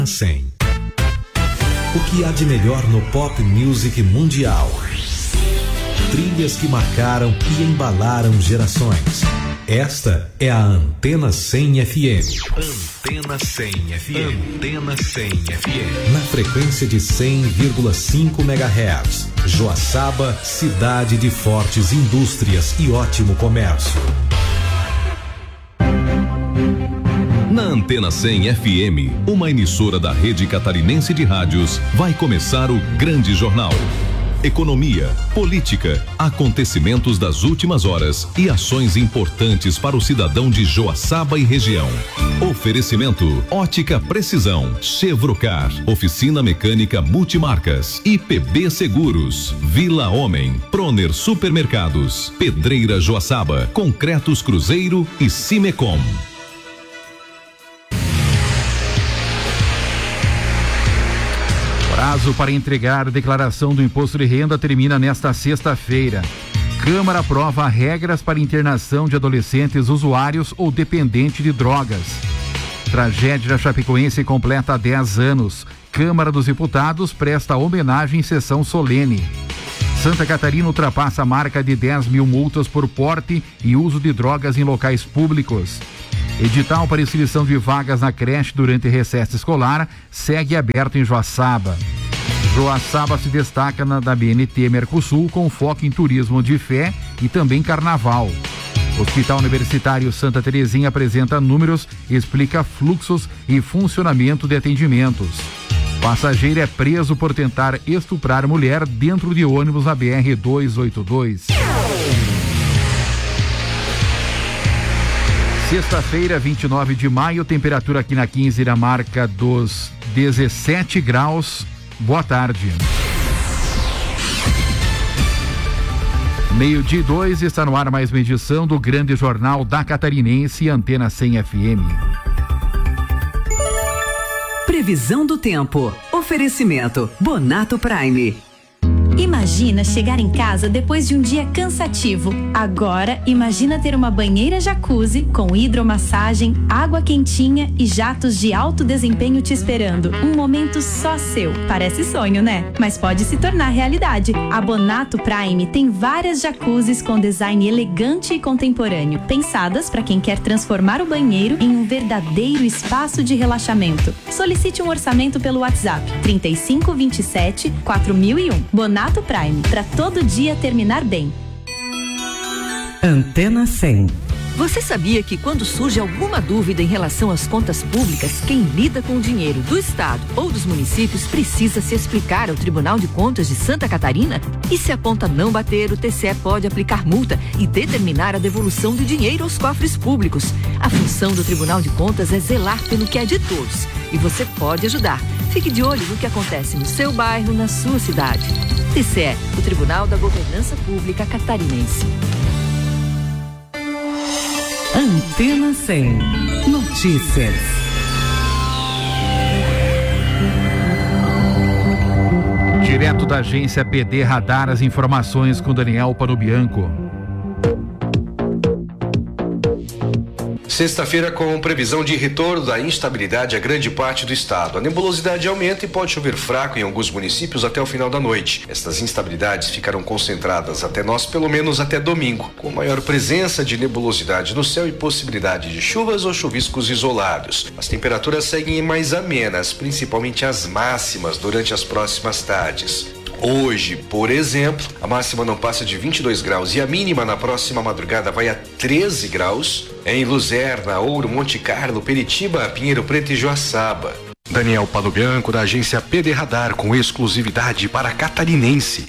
100. O que há de melhor no pop music mundial? Trilhas que marcaram e embalaram gerações. Esta é a Antena 100 FM. Antena 100 FM. Antena 100 FM. Na frequência de 100,5 MHz. Joaçaba, cidade de fortes indústrias e ótimo comércio. Na Antena 100 FM, uma emissora da Rede Catarinense de Rádios, vai começar o Grande Jornal. Economia, política, acontecimentos das últimas horas e ações importantes para o cidadão de Joaçaba e região. Oferecimento: Ótica Precisão, Chevrocar, Oficina Mecânica Multimarcas, IPB Seguros, Vila Homem, Proner Supermercados, Pedreira Joaçaba, Concretos Cruzeiro e Cimecom. Prazo para entregar a declaração do imposto de renda termina nesta sexta-feira. Câmara aprova regras para internação de adolescentes usuários ou dependentes de drogas. Tragédia Chapecoense completa 10 anos. Câmara dos Deputados presta homenagem em sessão solene. Santa Catarina ultrapassa a marca de 10 mil multas por porte e uso de drogas em locais públicos. Edital para inscrição de vagas na creche durante recesso escolar segue aberto em Joaçaba. Joaçaba se destaca da BNT Mercosul com foco em turismo de fé e também carnaval. Hospital Universitário Santa Terezinha apresenta números, explica fluxos e funcionamento de atendimentos. Passageiro é preso por tentar estuprar mulher dentro de ônibus na BR-282. Sexta-feira, 29 de maio, temperatura aqui na 15 na marca dos 17 graus. Boa tarde. 12:02, está no ar mais uma edição do Grande Jornal da Catarinense, Antena 100 FM. Previsão do tempo. Oferecimento: Bonato Prime. Imagina chegar em casa depois de um dia cansativo. Agora, imagina ter uma banheira jacuzzi com hidromassagem, água quentinha e jatos de alto desempenho te esperando. Um momento só seu. Parece sonho, né? Mas pode se tornar realidade. A Bonato Prime tem várias jacuzzis com design elegante e contemporâneo, pensadas para quem quer transformar o banheiro em um verdadeiro espaço de relaxamento. Solicite um orçamento pelo WhatsApp 3527 4001. Bonato Prime, para todo dia terminar bem. Antena 100. Você sabia que quando surge alguma dúvida em relação às contas públicas, quem lida com o dinheiro do Estado ou dos municípios precisa se explicar ao Tribunal de Contas de Santa Catarina? E se a conta não bater, o TCE pode aplicar multa e determinar a devolução do dinheiro aos cofres públicos. A função do Tribunal de Contas é zelar pelo que é de todos. E você pode ajudar. Fique de olho no que acontece no seu bairro, na sua cidade. TCE, o Tribunal da Governança Pública Catarinense. Antena 100. Notícias. Direto da agência PD Radar, as informações com Daniel Panubianco. Sexta-feira, com previsão de retorno da instabilidade a grande parte do estado. A nebulosidade aumenta e pode chover fraco em alguns municípios até o final da noite. Estas instabilidades ficarão concentradas até nós, pelo menos até domingo, com maior presença de nebulosidade no céu e possibilidade de chuvas ou chuviscos isolados. As temperaturas seguem mais amenas, principalmente as máximas, durante as próximas tardes. Hoje, por exemplo, a máxima não passa de 22 graus e a mínima na próxima madrugada vai a 13 graus em Luzerna, Ouro, Monte Carlo, Peritiba, Pinheiro Preto e Joaçaba. Daniel Palubianco, da agência PD Radar, com exclusividade para a Catarinense.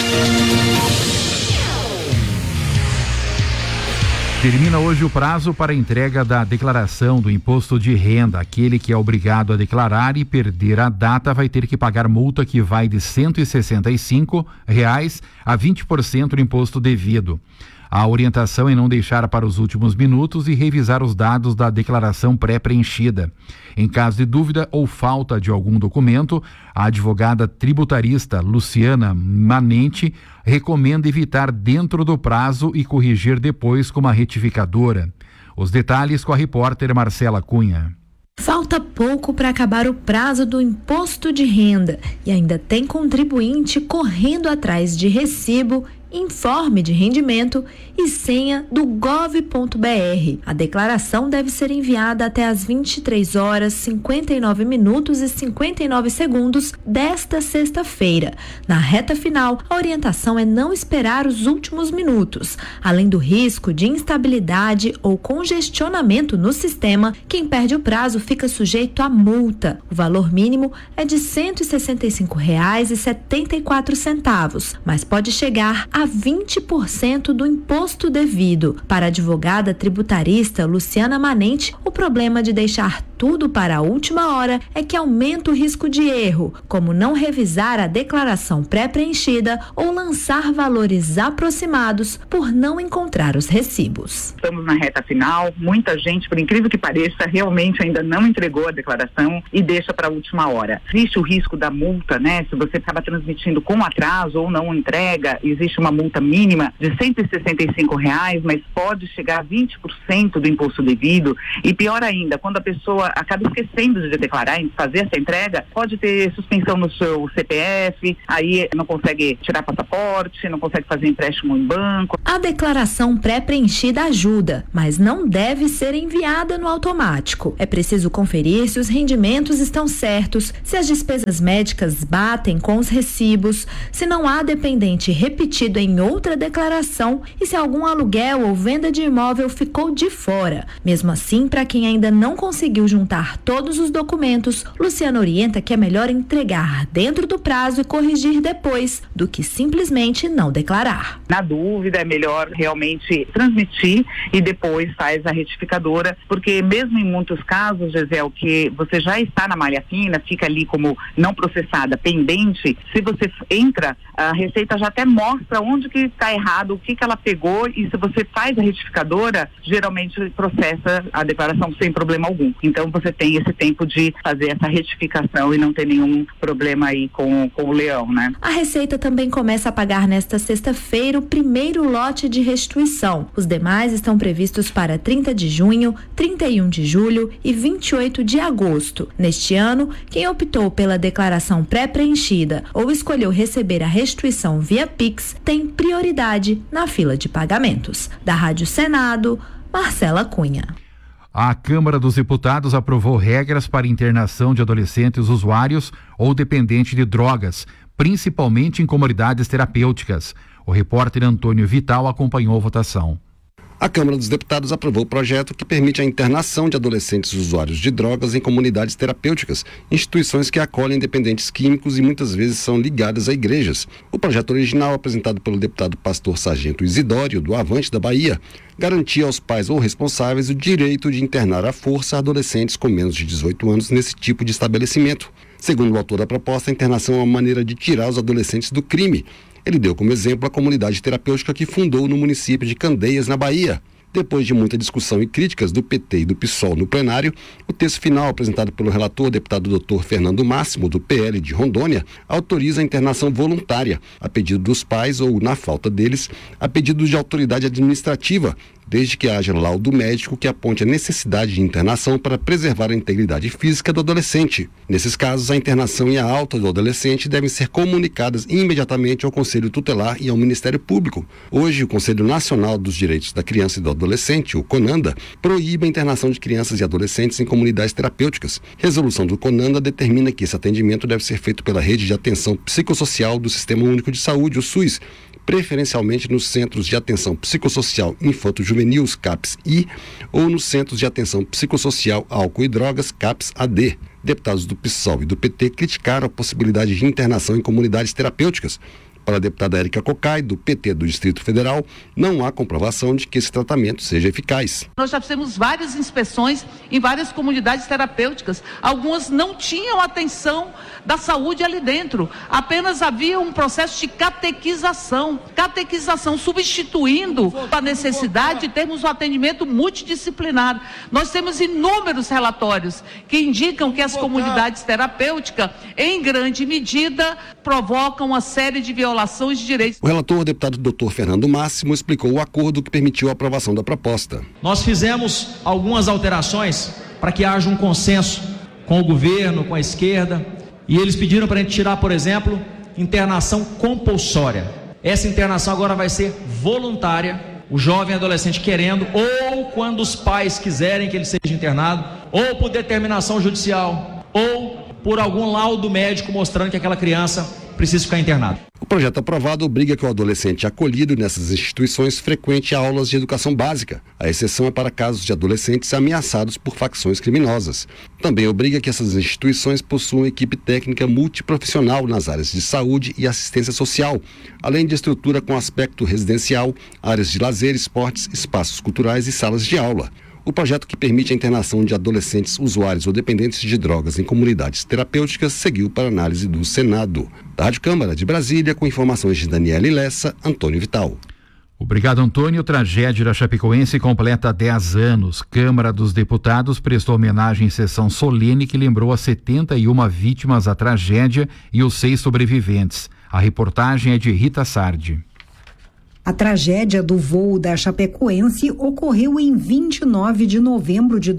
Termina hoje o prazo para a entrega da declaração do imposto de renda. Aquele que é obrigado a declarar e perder a data vai ter que pagar multa que vai de R$ 165 a 20% do imposto devido. A orientação é não deixar para os últimos minutos e revisar os dados da declaração pré-preenchida. Em caso de dúvida ou falta de algum documento, a advogada tributarista Luciana Manente recomenda evitar dentro do prazo e corrigir depois com uma retificadora. Os detalhes com a repórter Marcela Cunha. Falta pouco para acabar o prazo do imposto de renda e ainda tem contribuinte correndo atrás de recibo, informe de rendimento e senha do gov.br. A declaração deve ser enviada até às 23 horas, 59 minutos e 59 segundos desta sexta-feira. Na reta final, a orientação é não esperar os últimos minutos. Além do risco de instabilidade ou congestionamento no sistema, quem perde o prazo fica sujeito a multa. O valor mínimo é de R$ 165,74, mas pode chegar a 20% do imposto devido. Para a advogada tributarista Luciana Manente, o problema de deixar tudo para a última hora é que aumenta o risco de erro, como não revisar a declaração pré-preenchida ou lançar valores aproximados por não encontrar os recibos. Estamos na reta final, muita gente, por incrível que pareça, realmente ainda não entregou a declaração e deixa para a última hora. Existe o risco da multa, né? Se você acaba transmitindo com atraso ou não entrega, existe uma multa mínima de R$ 165, mas pode chegar a 20% do imposto devido. E pior ainda, quando a pessoa acaba esquecendo de declarar e fazer essa entrega, pode ter suspensão no seu CPF, aí não consegue tirar passaporte, não consegue fazer empréstimo em banco. A declaração pré-preenchida ajuda, mas não deve ser enviada no automático. É preciso conferir se os rendimentos estão certos, se as despesas médicas batem com os recibos, se não há dependente repetido em outra declaração e se algum aluguel ou venda de imóvel ficou de fora. Mesmo assim, para quem ainda não conseguiu juntar todos os documentos, Luciana orienta que é melhor entregar dentro do prazo e corrigir depois, do que simplesmente não declarar. Na dúvida, é melhor realmente transmitir e depois faz a retificadora, porque mesmo em muitos casos, Gisele, que você já está na malha fina, fica ali como não processada, pendente, se você entra, a Receita já até mostra onde que está errado, o que ela pegou, e se você faz a retificadora, geralmente processa a declaração sem problema algum. Então você tem esse tempo de fazer essa retificação e não ter nenhum problema aí com o leão, né? A Receita também começa a pagar nesta sexta-feira o primeiro lote de restituição. Os demais estão previstos para 30 de junho, 31 de julho e 28 de agosto. Neste ano, quem optou pela declaração pré-preenchida ou escolheu receber a restituição via Pix tem prioridade na fila de pagamentos. Da Rádio Senado, Marcela Cunha. A Câmara dos Deputados aprovou regras para internação de adolescentes usuários ou dependentes de drogas, principalmente em comunidades terapêuticas. O repórter Antônio Vital acompanhou a votação. A Câmara dos Deputados aprovou o projeto que permite a internação de adolescentes usuários de drogas em comunidades terapêuticas, instituições que acolhem dependentes químicos e muitas vezes são ligadas a igrejas. O projeto original, apresentado pelo deputado pastor Sargento Isidório, do Avante da Bahia, garantia aos pais ou responsáveis o direito de internar à força adolescentes com menos de 18 anos nesse tipo de estabelecimento. Segundo o autor da proposta, a internação é uma maneira de tirar os adolescentes do crime. Ele deu como exemplo a comunidade terapêutica que fundou no município de Candeias, na Bahia. Depois de muita discussão e críticas do PT e do PSOL no plenário, o texto final apresentado pelo relator, deputado Dr. Fernando Máximo, do PL de Rondônia, autoriza a internação voluntária, a pedido dos pais ou, na falta deles, a pedido de autoridade administrativa, desde que haja laudo médico que aponte a necessidade de internação para preservar a integridade física do adolescente. Nesses casos, a internação e a alta do adolescente devem ser comunicadas imediatamente ao Conselho Tutelar e ao Ministério Público. Hoje, o Conselho Nacional dos Direitos da Criança e do Adolescente, o CONANDA, proíbe a internação de crianças e adolescentes em comunidades terapêuticas. Resolução do CONANDA determina que esse atendimento deve ser feito pela Rede de Atenção Psicossocial do Sistema Único de Saúde, o SUS, preferencialmente nos Centros de Atenção Psicossocial Infanto-Juvenil, CAPS-I, ou nos Centros de Atenção Psicossocial Álcool e Drogas, CAPS-AD. Deputados do PSOL e do PT criticaram a possibilidade de internação em comunidades terapêuticas. Para a deputada Érica Cocai, do PT do Distrito Federal, não há comprovação de que esse tratamento seja eficaz. Nós já fizemos várias inspeções em várias comunidades terapêuticas. Algumas não tinham atenção da saúde ali dentro. Apenas havia um processo de catequização, substituindo a necessidade de termos um atendimento multidisciplinar. Nós temos inúmeros relatórios que indicam que as comunidades terapêuticas, em grande medida, provocam uma série de violações de direitos. O relator, o deputado Dr. Fernando Máximo, explicou o acordo que permitiu a aprovação da proposta. Nós fizemos algumas alterações para que haja um consenso com o governo, com a esquerda, e eles pediram para a gente tirar, por exemplo, internação compulsória. Essa internação agora vai ser voluntária, o jovem adolescente querendo, ou quando os pais quiserem que ele seja internado, ou por determinação judicial, ou por algum laudo médico mostrando que aquela criança precisa ficar internada. O projeto aprovado obriga que o adolescente acolhido nessas instituições frequente aulas de educação básica. A exceção é para casos de adolescentes ameaçados por facções criminosas. Também obriga que essas instituições possuam equipe técnica multiprofissional nas áreas de saúde e assistência social, além de estrutura com aspecto residencial, áreas de lazer, esportes, espaços culturais e salas de aula. O projeto, que permite a internação de adolescentes usuários ou dependentes de drogas em comunidades terapêuticas, seguiu para análise do Senado. Da Rádio Câmara de Brasília, com informações de Daniele Lessa, Antônio Vital. Obrigado, Antônio. Tragédia da Chapecoense completa 10 anos. Câmara dos Deputados prestou homenagem em sessão solene que lembrou as 71 vítimas da tragédia e os 6 sobreviventes. A reportagem é de Rita Sardi. A tragédia do voo da Chapecoense ocorreu em 29 de novembro de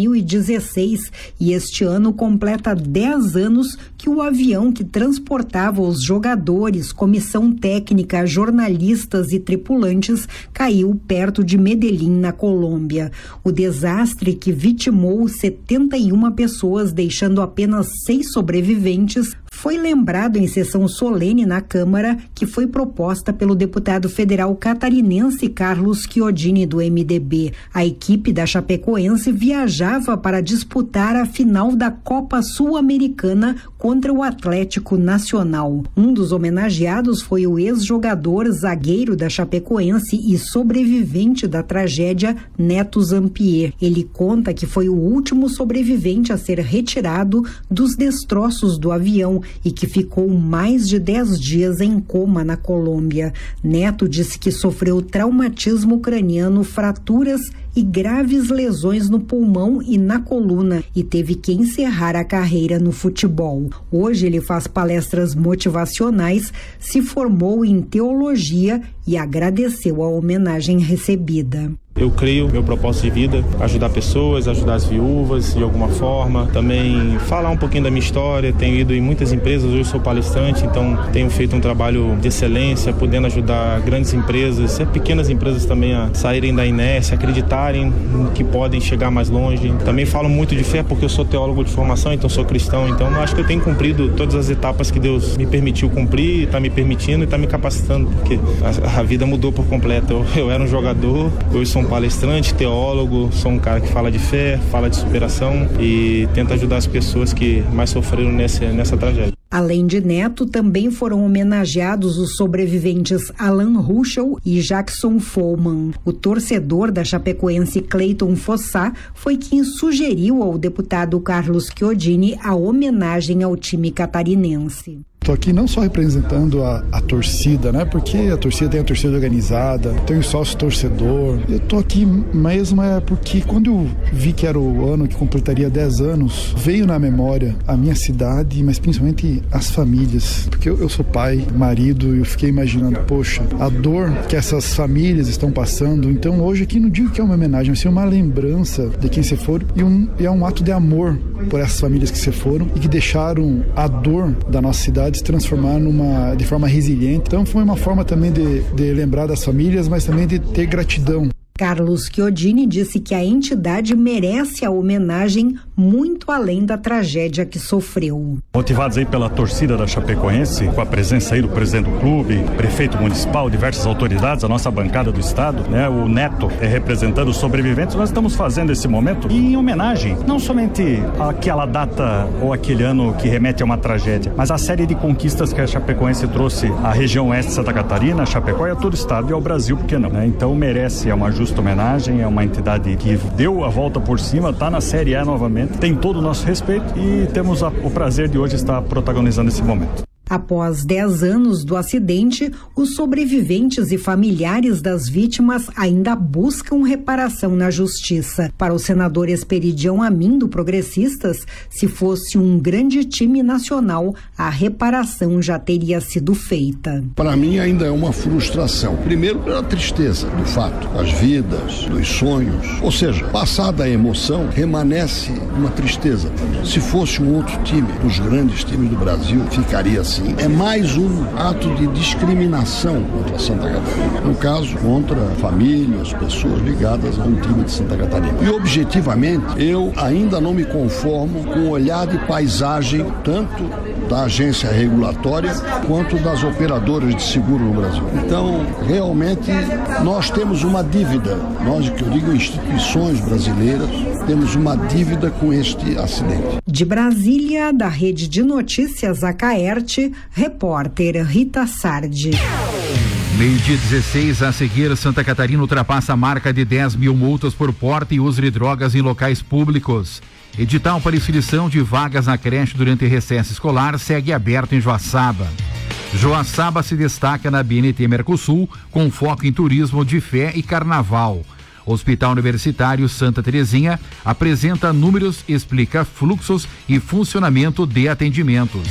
2016 e este ano completa 10 anos que o avião que transportava os jogadores, comissão técnica, jornalistas e tripulantes caiu perto de Medellín, na Colômbia. O desastre, que vitimou 71 pessoas, deixando apenas 6 sobreviventes, foi lembrado em sessão solene na Câmara, que foi proposta pelo deputado federal catarinense Carlos Chiodini, do MDB. A equipe da Chapecoense viajava para disputar a final da Copa Sul-Americana contra o Atlético Nacional. Um dos homenageados foi o ex-jogador, zagueiro da Chapecoense e sobrevivente da tragédia, Neto Zampier. Ele conta que foi o último sobrevivente a ser retirado dos destroços do avião e que ficou mais de 10 dias em coma na Colômbia. Neto disse que sofreu traumatismo craniano, fraturas e graves lesões no pulmão e na coluna e teve que encerrar a carreira no futebol. Hoje ele faz palestras motivacionais, se formou em teologia e agradeceu a homenagem recebida. Eu creio, meu propósito de vida, ajudar pessoas, ajudar as viúvas de alguma forma, também falar um pouquinho da minha história. Tenho ido em muitas empresas, hoje sou palestrante, então tenho feito um trabalho de excelência, podendo ajudar grandes empresas, pequenas empresas também a saírem da inércia, acreditarem que podem chegar mais longe. Também falo muito de fé porque eu sou teólogo de formação, então sou cristão, então acho que eu tenho cumprido todas as etapas que Deus me permitiu cumprir, está me permitindo e está me capacitando, porque a vida mudou por completo. Eu era um jogador, hoje sou um palestrante, teólogo, sou um cara que fala de fé, fala de superação e tenta ajudar as pessoas que mais sofreram nessa tragédia. Além de Neto, também foram homenageados os sobreviventes Alan Ruschel e Jackson Follman. O torcedor da Chapecoense, Cleiton Fossá, foi quem sugeriu ao deputado Carlos Chiodini a homenagem ao time catarinense. Estou aqui não só representando a torcida, né? Porque a torcida tem a torcida organizada, tem o sócio torcedor. Eu estou aqui mesmo porque quando eu vi que era o ano que completaria 10 anos, veio na memória a minha cidade, mas principalmente as famílias. Porque eu sou pai, marido, e eu fiquei imaginando, poxa, a dor que essas famílias estão passando. Então hoje aqui não digo que é uma homenagem, mas sim uma lembrança de quem se for e é um ato de amor por essas famílias que se foram e que deixaram a dor da nossa cidade se transformar de forma resiliente. Então foi uma forma também de lembrar das famílias, mas também de ter gratidão. Carlos Chiodini disse que a entidade merece a homenagem muito além da tragédia que sofreu. Motivados aí pela torcida da Chapecoense, com a presença aí do presidente do clube, prefeito municipal, diversas autoridades, a nossa bancada do estado, né, o Neto representando os sobreviventes, nós estamos fazendo esse momento em homenagem, não somente àquela data ou aquele ano que remete a uma tragédia, mas a série de conquistas que a Chapecoense trouxe à região oeste de Santa Catarina, a Chapecó e a todo o estado e ao Brasil, por que não? Né? Então merece, é uma justa homenagem, é uma entidade que deu a volta por cima, está na Série A novamente, tem todo o nosso respeito e temos o prazer de hoje estar protagonizando esse momento. Após 10 anos do acidente, os sobreviventes e familiares das vítimas ainda buscam reparação na justiça. Para o senador Esperidião Amin, do Progressistas, se fosse um grande time nacional, a reparação já teria sido feita. Para mim ainda é uma frustração. Primeiro pela tristeza do fato, das vidas, dos sonhos. Ou seja, passada a emoção, remanesce uma tristeza. Se fosse um outro time, dos grandes times do Brasil, ficaria assim. É mais um ato de discriminação contra Santa Catarina. No caso, contra famílias, pessoas ligadas a um time de Santa Catarina. E objetivamente, eu ainda não me conformo com o olhar de paisagem, tanto da agência regulatória quanto das operadoras de seguro no Brasil. Então, realmente, nós temos uma dívida, nós que eu digo instituições brasileiras, temos uma dívida com este acidente. De Brasília, da Rede de Notícias Acaerte, repórter Rita Sardi. Meio-dia 16, a seguir, Santa Catarina ultrapassa a marca de 10 mil multas por porte e uso de drogas em locais públicos. Edital para inscrição de vagas na creche durante recesso escolar segue aberto em Joaçaba. Joaçaba se destaca na BNT Mercosul, com foco em turismo de fé e carnaval. Hospital Universitário Santa Terezinha apresenta números, explica fluxos e funcionamento de atendimentos.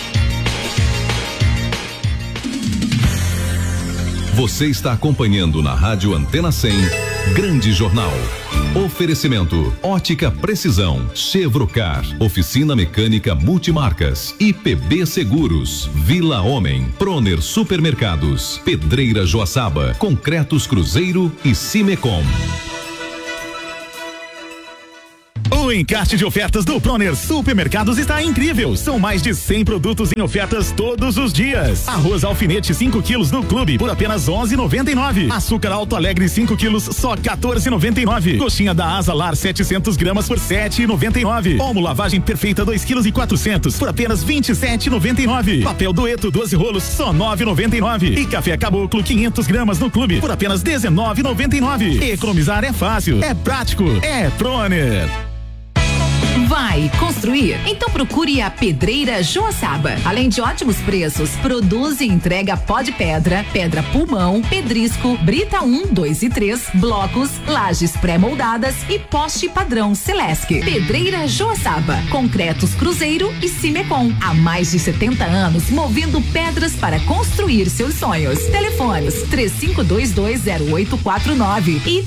Você está acompanhando na Rádio Antena 100, Grande Jornal. Oferecimento: Ótica Precisão, Chevrocar, Oficina Mecânica Multimarcas, IPB Seguros, Vila Homem, Proner Supermercados, Pedreira Joaçaba, Concretos Cruzeiro e Cimecom. O encarte de ofertas do Proner Supermercados está incrível. São mais de 100 produtos em ofertas todos os dias. Arroz alfinete 5 quilos no Clube por apenas R$11,99. Açúcar Alto Alegre 5 quilos só R$14,99. Coxinha da Asa Lar 700 gramas por R$7,99. Omo lavagem perfeita 2,4 kg por apenas R$27,99. Papel Dueto 12 rolos só R$9,99. E café Caboclo 500 gramas no Clube por apenas R$19,99. Economizar é fácil, é prático, é Proner. Vai construir? Então procure a Pedreira Joaçaba. Além de ótimos preços, produz e entrega pó de pedra, pedra pulmão, pedrisco, brita 1, 2 e 3, blocos, lajes pré-moldadas e poste padrão Celesc. Pedreira Joaçaba, Concretos Cruzeiro e Cimecom. Há mais de 70 anos movendo pedras para construir seus sonhos. Telefones 35220849 e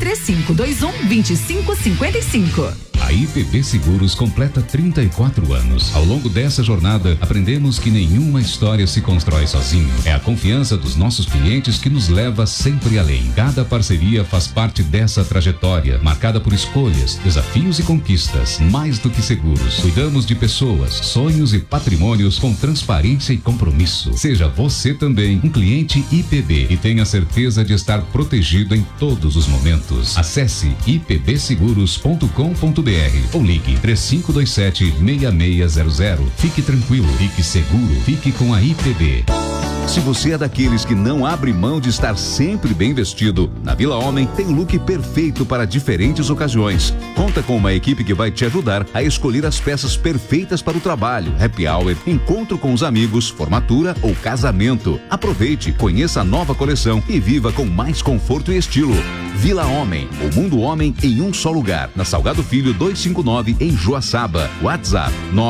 3521-2555. A IPB Seguros completa 34 anos. Ao longo dessa jornada, aprendemos que nenhuma história se constrói sozinho. É a confiança dos nossos clientes que nos leva sempre além. Cada parceria faz parte dessa trajetória, marcada por escolhas, desafios e conquistas. Mais do que seguros, cuidamos de pessoas, sonhos e patrimônios com transparência e compromisso. Seja você também um cliente IPB e tenha certeza de estar protegido em todos os momentos. Acesse ipbseguros.com.br ou ligue 3527-6600. Fique tranquilo, fique seguro, fique com a IPB. Se você é daqueles que não abre mão de estar sempre bem vestido, na Vila Homem tem look perfeito para diferentes ocasiões. Conta com uma equipe que vai te ajudar a escolher as peças perfeitas para o trabalho, happy hour, encontro com os amigos, formatura ou casamento. Aproveite, conheça a nova coleção e viva com mais conforto e estilo. Vila Homem, o mundo homem em um só lugar. Na Salgado Filho 259 em Joaçaba. WhatsApp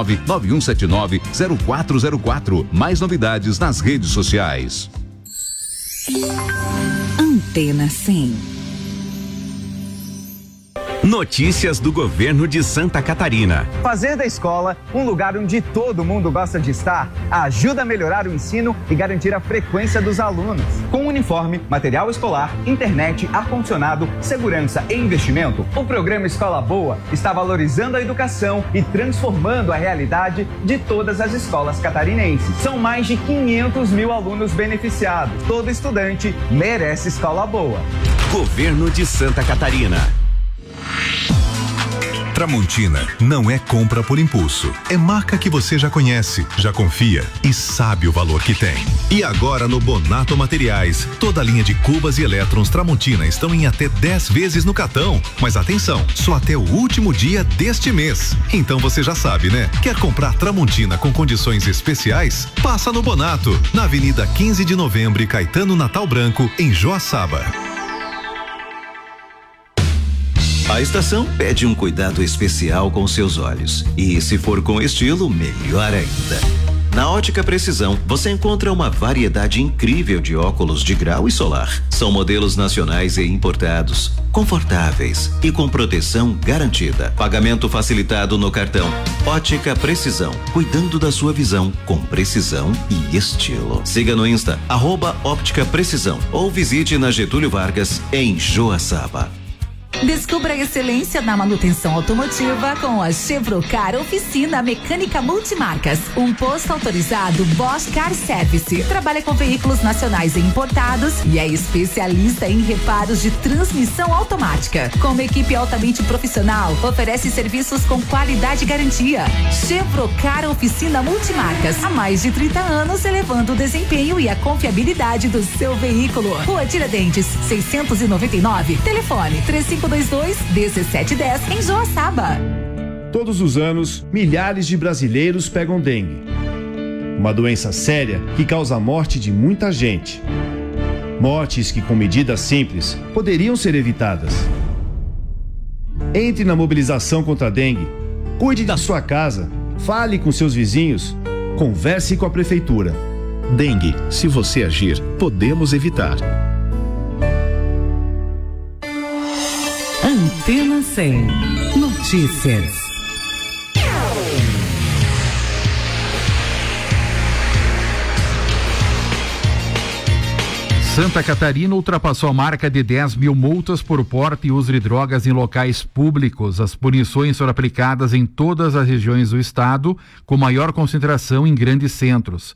991790404. Mais novidades nas redes sociais. Antena 100. Notícias do governo de Santa Catarina. Fazer da escola um lugar onde todo mundo gosta de estar ajuda a melhorar o ensino e garantir a frequência dos alunos. Com uniforme, material escolar, internet, ar-condicionado, segurança e investimento, o programa Escola Boa está valorizando a educação e transformando a realidade de todas as escolas catarinenses. São mais de 500 mil alunos beneficiados. Todo estudante merece escola boa. Governo de Santa Catarina. Tramontina não é compra por impulso. É marca que você já conhece, já confia e sabe o valor que tem. E agora no Bonato Materiais, toda a linha de cubas e elétrons Tramontina estão em até 10 vezes no cartão. Mas atenção, só até o último dia deste mês. Então você já sabe, né? Quer comprar Tramontina com condições especiais? Passa no Bonato, na Avenida 15 de Novembro e Caetano Natal Branco, em Joaçaba. A estação pede um cuidado especial com seus olhos. E se for com estilo, melhor ainda. Na Ótica Precisão, você encontra uma variedade incrível de óculos de grau e solar. São modelos nacionais e importados, confortáveis e com proteção garantida. Pagamento facilitado no cartão. Ótica Precisão, cuidando da sua visão com precisão e estilo. Siga no Insta, @Óptica Precisão, ou visite na Getúlio Vargas, em Joaçaba. Descubra a excelência na manutenção automotiva com a Chevrocar Oficina Mecânica Multimarcas. Um posto autorizado Bosch Car Service. Trabalha com veículos nacionais e importados e é especialista em reparos de transmissão automática. Com uma equipe altamente profissional, oferece serviços com qualidade e garantia. Chevrocar Oficina Multimarcas. Há mais de 30 anos, elevando o desempenho e a confiabilidade do seu veículo. Rua Tiradentes, 699. Telefone 3522-1710 em Joaçaba. Todos os anos, milhares de brasileiros pegam dengue. Uma doença séria que causa a morte de muita gente. Mortes que, com medidas simples, poderiam ser evitadas. Entre na mobilização contra a dengue. Cuide da sua casa. Fale com seus vizinhos. Converse com a prefeitura. Dengue, se você agir, podemos evitar. Antena 100. Notícias. Santa Catarina ultrapassou a marca de 10 mil multas por porte e uso de drogas em locais públicos. As punições foram aplicadas em todas as regiões do estado, com maior concentração em grandes centros.